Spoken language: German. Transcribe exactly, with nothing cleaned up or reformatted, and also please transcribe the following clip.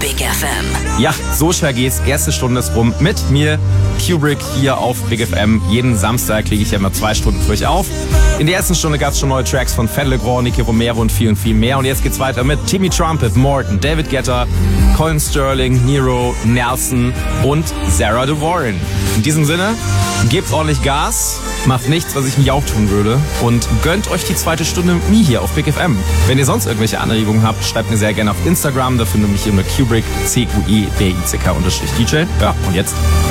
Big F M. Ja, so schnell geht's. Erste Stunde ist rum mit mir, Kubrick, hier auf Big F M. Jeden Samstag lege ich ja immer zwei Stunden für euch auf. In der ersten Stunde gab's schon neue Tracks von Fedde Le Grand, Nicky Romero und vielen, viel mehr. Und jetzt geht's weiter mit Timmy Trumpet, Morton, David Guetta, Colin Sterling, Nero, Nelson und Sarah De Warren. In diesem Sinne, gebt ordentlich Gas, macht nichts, was ich mich auch tun würde und gönnt euch die zweite Stunde mit mir hier auf Big F M. Wenn ihr sonst irgendwelche Anregungen habt, schreibt mir sehr gerne auf Instagram, da findet ihr mich unter Kubrick, C Q I B I C K D J. Ja, und jetzt